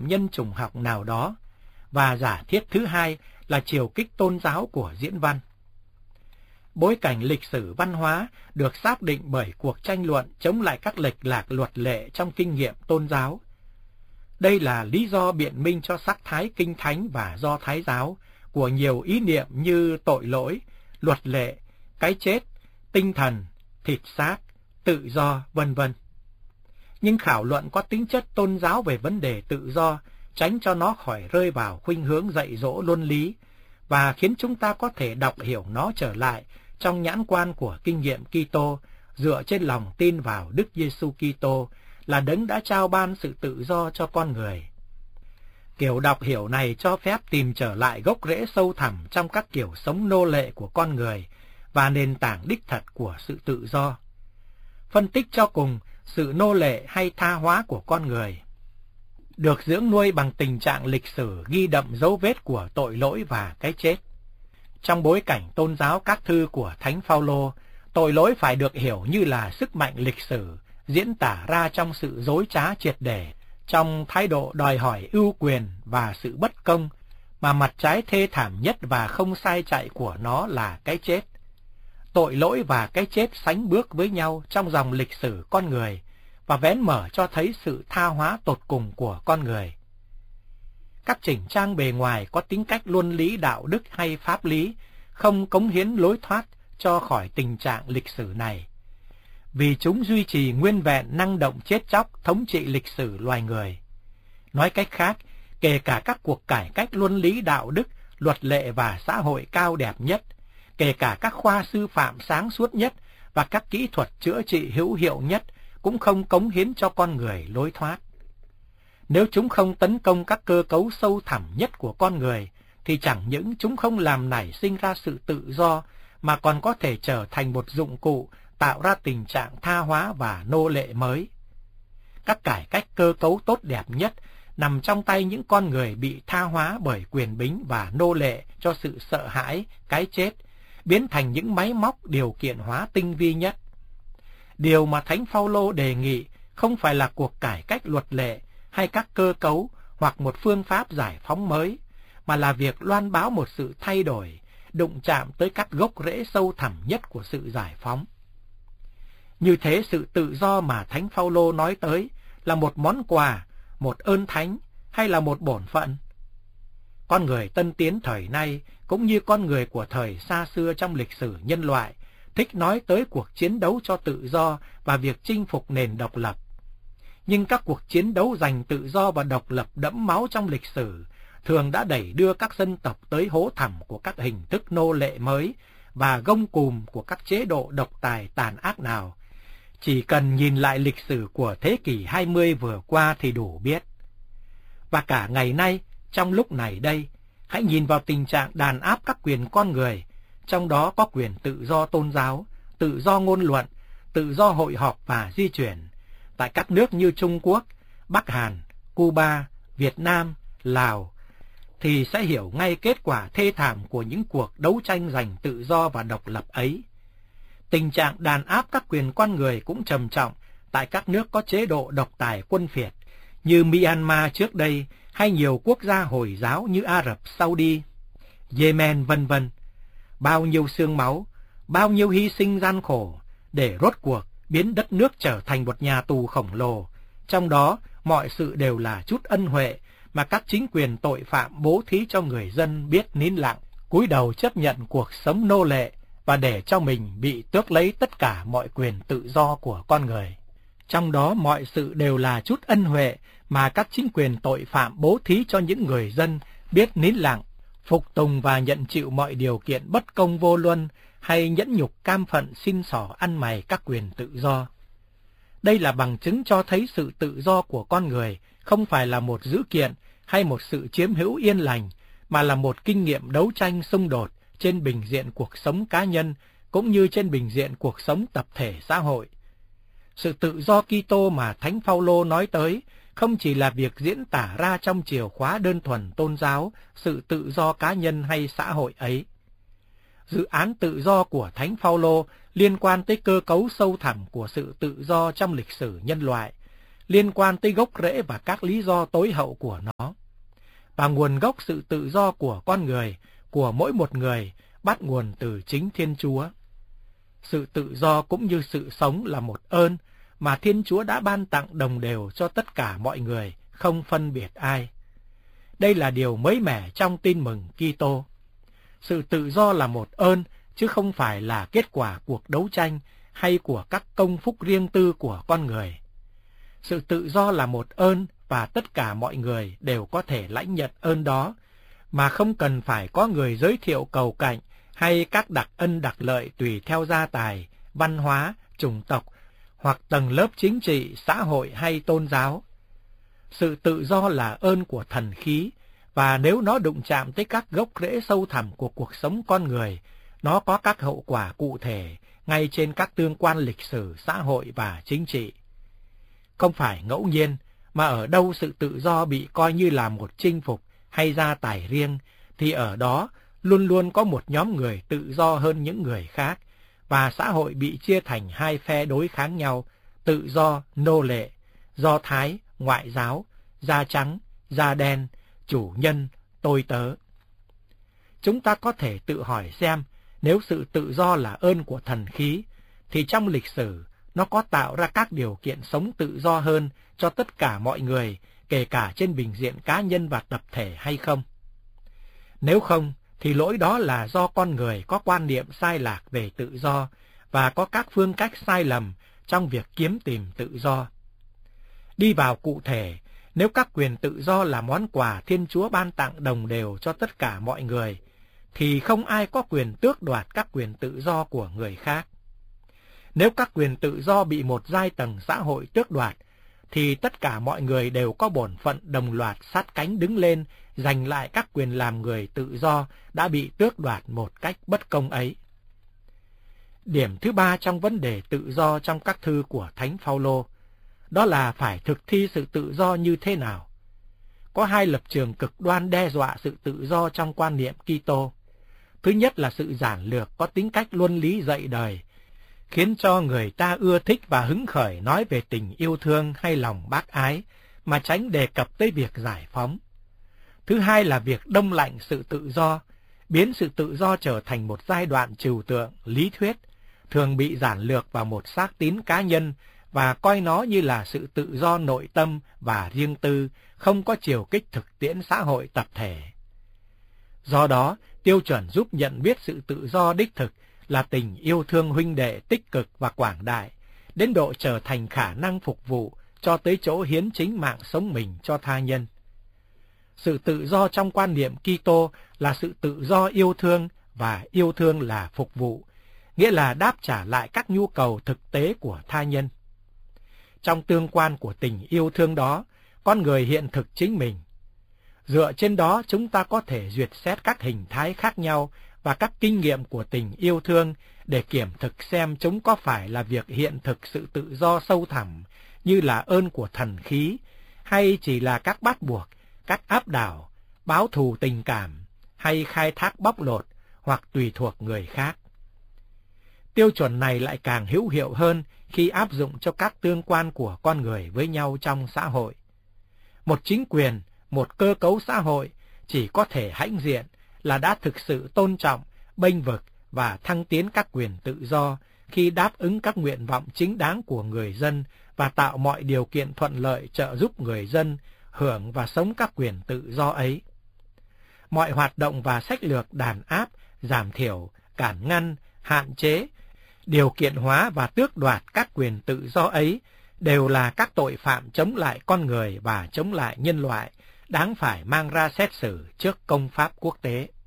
nhân chủng học nào đó, và giả thiết thứ hai là chiều kích tôn giáo của diễn văn. Bối cảnh lịch sử văn hóa được xác định bởi cuộc tranh luận chống lại các lệch lạc luật lệ trong kinh nghiệm tôn giáo. Đây là lý do biện minh cho sắc thái kinh thánh và do thái giáo của nhiều ý niệm như tội lỗi, luật lệ, cái chết, tinh thần, thịt xác, tự do, vân vân. Nhưng khảo luận có tính chất tôn giáo về vấn đề tự do, tránh cho nó khỏi rơi vào khuynh hướng dạy dỗ luân lý, và khiến chúng ta có thể đọc hiểu nó trở lại trong nhãn quan của kinh nghiệm Kitô, dựa trên lòng tin vào Đức Giêsu Kitô là đấng đã trao ban sự tự do cho con người. Kiểu đọc hiểu này cho phép tìm trở lại gốc rễ sâu thẳm trong các kiểu sống nô lệ của con người và nền tảng đích thật của sự tự do. Phân tích cho cùng sự nô lệ hay tha hóa của con người được dưỡng nuôi bằng tình trạng lịch sử ghi đậm dấu vết của tội lỗi và cái chết. Trong bối cảnh tôn giáo các thư của Thánh Phaolô, tội lỗi phải được hiểu như là sức mạnh lịch sử diễn tả ra trong sự dối trá triệt để, trong thái độ đòi hỏi ưu quyền và sự bất công, mà mặt trái thê thảm nhất và không sai chạy của nó là cái chết. Tội lỗi và cái chết sánh bước với nhau trong dòng lịch sử con người và vén mở cho thấy sự tha hóa tột cùng của con người. Các chỉnh trang bề ngoài có tính cách luân lý đạo đức hay pháp lý không cống hiến lối thoát cho khỏi tình trạng lịch sử này, vì chúng duy trì nguyên vẹn năng động chết chóc thống trị lịch sử loài người. Nói cách khác, kể cả các cuộc cải cách luân lý đạo đức, luật lệ và xã hội cao đẹp nhất, kể cả các khoa sư phạm sáng suốt nhất và các kỹ thuật chữa trị hữu hiệu nhất cũng không cống hiến cho con người lối thoát. Nếu chúng không tấn công các cơ cấu sâu thẳm nhất của con người, thì chẳng những chúng không làm nảy sinh ra sự tự do, mà còn có thể trở thành một dụng cụ tạo ra tình trạng tha hóa và nô lệ mới. Các cải cách cơ cấu tốt đẹp nhất nằm trong tay những con người bị tha hóa bởi quyền bính và nô lệ cho sự sợ hãi, cái chết, biến thành những máy móc điều kiện hóa tinh vi nhất. Điều mà Thánh Phaolô đề nghị không phải là cuộc cải cách luật lệ hay các cơ cấu hoặc một phương pháp giải phóng mới, mà là việc loan báo một sự thay đổi, đụng chạm tới các gốc rễ sâu thẳm nhất của sự giải phóng. Như thế, sự tự do mà Thánh Phaolô nói tới là một món quà, một ơn thánh hay là một bổn phận? Con người tân tiến thời nay cũng như con người của thời xa xưa trong lịch sử nhân loại thích nói tới cuộc chiến đấu cho tự do và việc chinh phục nền độc lập. Nhưng các cuộc chiến đấu giành tự do và độc lập đẫm máu trong lịch sử thường đã đẩy đưa các dân tộc tới hố thẳm của các hình thức nô lệ mới và gông cùm của các chế độ độc tài tàn ác nào. Chỉ cần nhìn lại lịch sử của thế kỷ 20 vừa qua thì đủ biết. Và cả ngày nay, trong lúc này đây, hãy nhìn vào tình trạng đàn áp các quyền con người, trong đó có quyền tự do tôn giáo, tự do ngôn luận, tự do hội họp và di chuyển, tại các nước như Trung Quốc, Bắc Hàn, Cuba, Việt Nam, Lào, thì sẽ hiểu ngay kết quả thê thảm của những cuộc đấu tranh giành tự do và độc lập ấy. Tình trạng đàn áp các quyền con người cũng trầm trọng tại các nước có chế độ độc tài quân phiệt như Myanmar trước đây, hay nhiều quốc gia Hồi giáo như Ả Rập Saudi, Yemen vân vân. Bao nhiêu xương máu, bao nhiêu hy sinh gian khổ để rốt cuộc biến đất nước trở thành một nhà tù khổng lồ, trong đó mọi sự đều là chút ân huệ mà các chính quyền tội phạm bố thí cho người dân biết nín lặng, cúi đầu chấp nhận cuộc sống nô lệ và để cho mình bị tước lấy tất cả mọi quyền tự do của con người. Trong đó mọi sự đều là chút ân huệ mà các chính quyền tội phạm bố thí cho những người dân biết nín lặng, phục tùng và nhận chịu mọi điều kiện bất công vô luân hay nhẫn nhục cam phận xin xỏ ăn mày các quyền tự do. Đây là bằng chứng cho thấy sự tự do của con người không phải là một dữ kiện hay một sự chiếm hữu yên lành, mà là một kinh nghiệm đấu tranh xung đột trên bình diện cuộc sống cá nhân cũng như trên bình diện cuộc sống tập thể xã hội. Sự tự do Kitô mà Thánh Phaolô nói tới không chỉ là việc diễn tả ra trong chìa khóa đơn thuần tôn giáo, sự tự do cá nhân hay xã hội ấy. Dự án tự do của Thánh Phaolô liên quan tới cơ cấu sâu thẳm của sự tự do trong lịch sử nhân loại, liên quan tới gốc rễ và các lý do tối hậu của nó. Và nguồn gốc sự tự do của con người, của mỗi một người, bắt nguồn từ chính Thiên Chúa. Sự tự do cũng như sự sống là một ơn mà Thiên Chúa đã ban tặng đồng đều cho tất cả mọi người, không phân biệt ai. Đây là điều mới mẻ trong tin mừng Kitô. Sự tự do là một ơn, chứ không phải là kết quả cuộc đấu tranh hay của các công phúc riêng tư của con người. Sự tự do là một ơn và tất cả mọi người đều có thể lãnh nhận ơn đó, mà không cần phải có người giới thiệu cầu cạnh hay các đặc ân đặc lợi tùy theo gia tài, văn hóa, chủng tộc hoặc tầng lớp chính trị, xã hội hay tôn giáo. Sự tự do là ơn của thần khí, và nếu nó đụng chạm tới các gốc rễ sâu thẳm của cuộc sống con người, nó có các hậu quả cụ thể ngay trên các tương quan lịch sử, xã hội và chính trị. Không phải ngẫu nhiên mà ở đâu sự tự do bị coi như là một chinh phục hay gia tài riêng, thì ở đó luôn luôn có một nhóm người tự do hơn những người khác, và xã hội bị chia thành hai phe đối kháng nhau: tự do, nô lệ, Do Thái, ngoại giáo, da trắng, da đen, chủ nhân, tôi tớ. Chúng ta có thể tự hỏi xem, nếu sự tự do là ơn của thần khí, thì trong lịch sử nó có tạo ra các điều kiện sống tự do hơn cho tất cả mọi người, kể cả trên bình diện cá nhân và tập thể hay không? Nếu không, thì lỗi đó là do con người có quan niệm sai lạc về tự do và có các phương cách sai lầm trong việc kiếm tìm tự do. Đi vào cụ thể, nếu các quyền tự do là món quà Thiên Chúa ban tặng đồng đều cho tất cả mọi người, thì không ai có quyền tước đoạt các quyền tự do của người khác. Nếu các quyền tự do bị một giai tầng xã hội tước đoạt, thì tất cả mọi người đều có bổn phận đồng loạt sát cánh đứng lên, giành lại các quyền làm người tự do đã bị tước đoạt một cách bất công ấy. Điểm thứ ba trong vấn đề tự do trong các thư của Thánh Phaolô, đó là phải thực thi sự tự do như thế nào. Có hai lập trường cực đoan đe dọa sự tự do trong quan niệm Kitô. Thứ nhất là sự giản lược có tính cách luân lý dạy đời, khiến cho người ta ưa thích và hứng khởi nói về tình yêu thương hay lòng bác ái, mà tránh đề cập tới việc giải phóng. Thứ hai là việc đông lạnh sự tự do, biến sự tự do trở thành một giai đoạn trừu tượng, lý thuyết, thường bị giản lược vào một xác tín cá nhân và coi nó như là sự tự do nội tâm và riêng tư, không có chiều kích thực tiễn xã hội tập thể. Do đó, tiêu chuẩn giúp nhận biết sự tự do đích thực là tình yêu thương huynh đệ tích cực và quảng đại, đến độ trở thành khả năng phục vụ cho tới chỗ hiến chính mạng sống mình cho tha nhân. Sự tự do trong quan niệm Kitô là sự tự do yêu thương, và yêu thương là phục vụ, nghĩa là đáp trả lại các nhu cầu thực tế của tha nhân. Trong tương quan của tình yêu thương đó, con người hiện thực chính mình. Dựa trên đó chúng ta có thể duyệt xét các hình thái khác nhau và các kinh nghiệm của tình yêu thương để kiểm thực xem chúng có phải là việc hiện thực sự tự do sâu thẳm như là ơn của thần khí, hay chỉ là các bắt buộc, các áp đảo, báo thù tình cảm, hay khai thác bóc lột hoặc tùy thuộc người khác. Tiêu chuẩn này lại càng hữu hiệu hơn khi áp dụng cho các tương quan của con người với nhau trong xã hội. Một chính quyền, một cơ cấu xã hội chỉ có thể hãnh diện là đã thực sự tôn trọng, bênh vực và thăng tiến các quyền tự do khi đáp ứng các nguyện vọng chính đáng của người dân và tạo mọi điều kiện thuận lợi trợ giúp người dân hưởng và sống các quyền tự do ấy. Mọi hoạt động và sách lược đàn áp, giảm thiểu, cản ngăn, hạn chế, điều kiện hóa và tước đoạt các quyền tự do ấy đều là các tội phạm chống lại con người và chống lại nhân loại, đáng phải mang ra xét xử trước công pháp quốc tế.